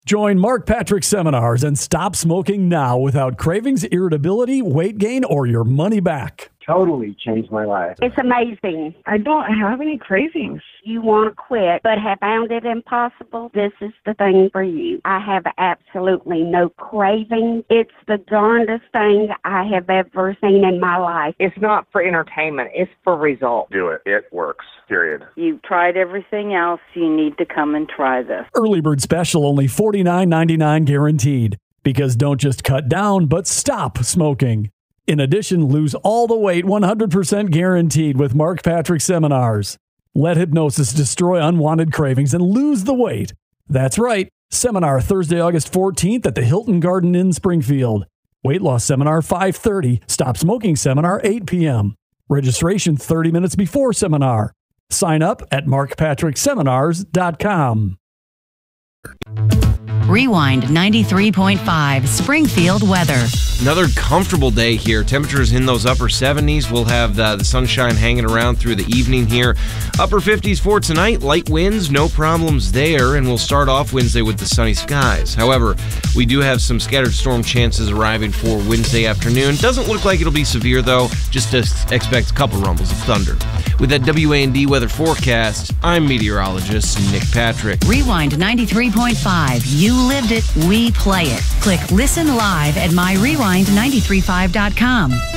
Join Mark Patrick Seminars and stop smoking now without cravings, irritability, weight gain, or your money back. Totally changed my life. It's amazing. I don't have any cravings. You want to quit, but have found it impossible? This is the thing for you. I have absolutely no craving. It's the darndest thing I have ever seen in my life. It's not for entertainment. It's for results. Do it. It works. Period. You've tried everything else. You need to come and try this. Early bird special, only $49.99 guaranteed. Because don't just cut down, but stop smoking. In addition, lose all the weight 100% guaranteed with Mark Patrick Seminars. Let hypnosis destroy unwanted cravings and lose the weight. That's right. Seminar Thursday, August 14th at the Hilton Garden Inn, Springfield. Weight loss seminar 5:30. Stop smoking seminar 8 p.m. Registration 30 minutes before seminar. Sign up at markpatrickseminars.com. Rewind 93.5 Springfield weather. Another comfortable day here. Temperatures in those upper 70s. We'll have the sunshine hanging around through the evening here. Upper 50s for tonight. Light winds, no problems there. And we'll start off Wednesday with the sunny skies. However, we do have some scattered storm chances arriving for Wednesday afternoon. Doesn't look like it'll be severe, though. Just expect a couple rumbles of thunder. With that WAND weather forecast, I'm meteorologist Nick Patrick. Rewind 93.5. You lived it, we play it. Click Listen Live at myrewind935.com.